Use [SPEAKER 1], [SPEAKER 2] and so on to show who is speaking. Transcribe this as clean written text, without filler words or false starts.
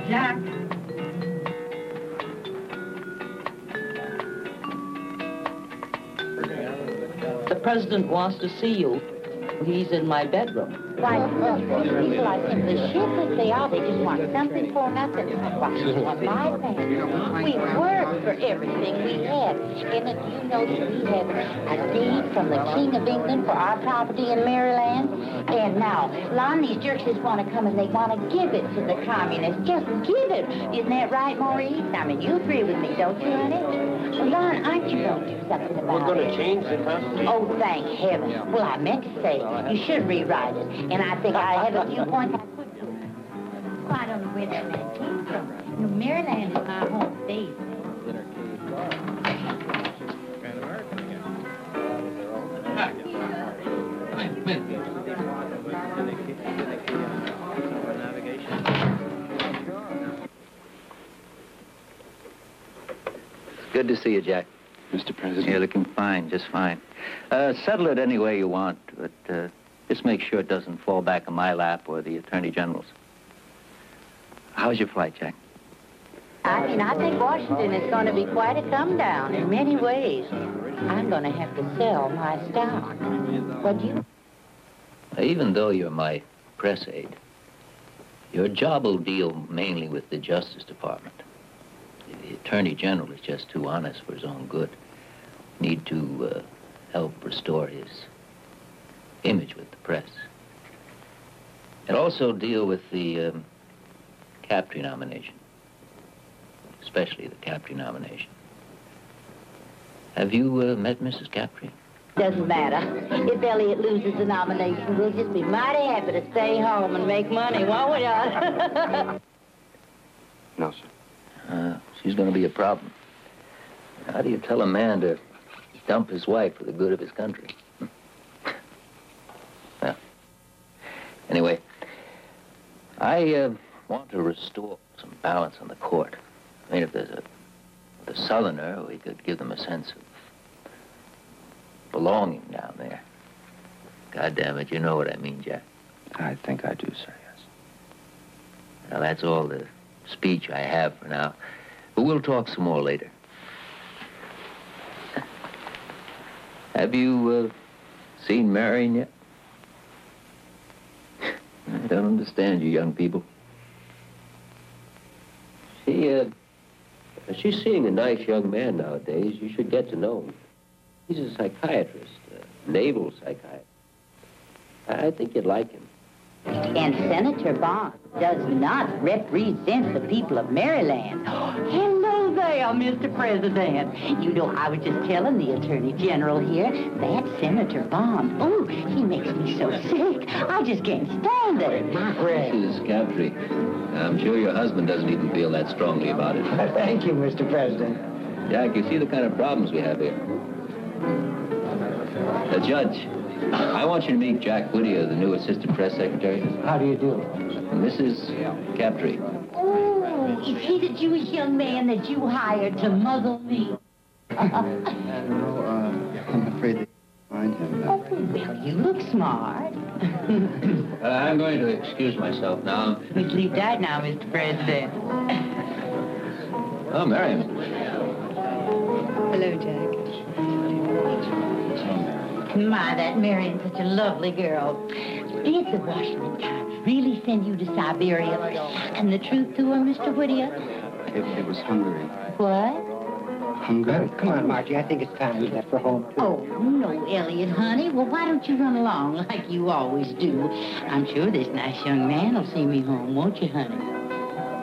[SPEAKER 1] Jack.
[SPEAKER 2] The president wants to see you. He's in my bedroom.
[SPEAKER 1] Why, people are simply shiftless. They are. They just want something for nothing. Why, my family, we work for everything we have. And you know that we have a deed from the King of England for our property in Maryland. And now, Lon, these jerks just want to come and they want to give it to the communists. Just give it. Isn't that right, Maurice? I mean, you agree with me, don't you, honey? Well, Lon, aren't you going to do something about it?
[SPEAKER 3] We're going to change the Constitution.
[SPEAKER 1] Oh, thank heaven. Well, I meant to say, you should rewrite it. And I think I have a few points I could do. Well, I don't know where that man came from. You know, Maryland is my home state.
[SPEAKER 4] Good to see you, Jack.
[SPEAKER 3] Mr. President.
[SPEAKER 4] You're looking fine, just fine. Settle it any way you want, but just make sure it doesn't fall back on my lap or the Attorney General's. How's your flight, Jack?
[SPEAKER 1] I think Washington is going to be quite a come down in many ways. I'm going to have to sell my stock. What do you...
[SPEAKER 4] Even though you're my press aide, your job will deal mainly with the Justice Department. The Attorney General is just too honest for his own good. Need to help restore his image with the press. And also deal with the Captree nomination, especially the Captree nomination. Have you met Mrs. Captree?
[SPEAKER 1] Doesn't matter. If Elliot loses the nomination, we'll just be mighty happy to stay home and make money, won't we, Don?
[SPEAKER 3] No, sir.
[SPEAKER 4] She's going to be a problem. How do you tell a man to dump his wife for the good of his country? Well, anyway, I want to restore some balance on the court. I mean, if there's a Southerner, we could give them a sense of belonging down there. God damn it, you know what I mean, Jack.
[SPEAKER 3] I think I do, sir, yes.
[SPEAKER 4] Now, that's all the speech I have for now. But we'll talk some more later. Have you seen Marion yet? I don't understand you young people. She's seeing a nice young man nowadays. You should get to know him. He's a psychiatrist, a naval psychiatrist. I think you'd like him.
[SPEAKER 1] And Senator Bond does not represent the people of Maryland. Hello there, Mr. President. You know, I was just telling the Attorney General here, that Senator Bond, oh, he makes me so sick. I just can't stand it.
[SPEAKER 4] Mrs. Captree, I'm sure your husband doesn't even feel that strongly about it.
[SPEAKER 5] Thank you, Mr. President.
[SPEAKER 4] Jack, you see the kind of problems we have here. Judge, I want you to meet Jack Whittier, the new assistant press secretary.
[SPEAKER 5] How do you do?
[SPEAKER 4] Mrs. Captree.
[SPEAKER 1] Oh, is he the Jewish young man that you hired to muzzle me?
[SPEAKER 3] I'm afraid they find him.
[SPEAKER 1] Oh, well, you look smart.
[SPEAKER 4] I'm going to excuse myself now.
[SPEAKER 1] We sleep tight now, Mr. President.
[SPEAKER 4] Oh, Marion.
[SPEAKER 6] Hello, Jack.
[SPEAKER 1] My, that Marion's such a lovely girl. Did the Washington Times really send you to Siberia? And the truth to her, Mr. Whittier?
[SPEAKER 3] It was Hungary.
[SPEAKER 1] What?
[SPEAKER 3] Hungary?
[SPEAKER 5] Come on, Margie. I think it's time we left for home, too.
[SPEAKER 1] Oh, no, Elliot, honey. Well, why don't you run along like you always do? I'm sure this nice young man will see me home, won't you, honey?